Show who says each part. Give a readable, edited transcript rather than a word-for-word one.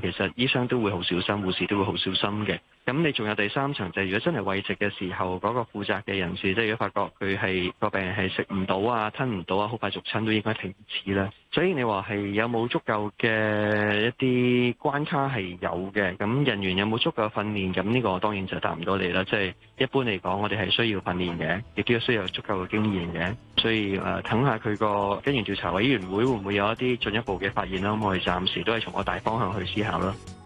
Speaker 1: 其實醫生都會好小心，護士都會好小心嘅。咁你仲有第三層就係如果真係餵食嘅時候，嗰個負責嘅人士，即係如果發覺佢係個病人係食唔到啊、吞唔到啊，好快逐親都應該停止啦。所以你話係有冇足夠嘅一啲關卡係有嘅，咁人員有冇足夠訓練？咁呢個當然就答唔到你啦。即係一般嚟講，我哋係需要訓練嘅，亦都需要有足夠嘅經驗嘅。所以等下佢個根源調查委員會會唔會有一啲進一步嘅發現啦？咁我哋暫時都係從個大方向去思考啦。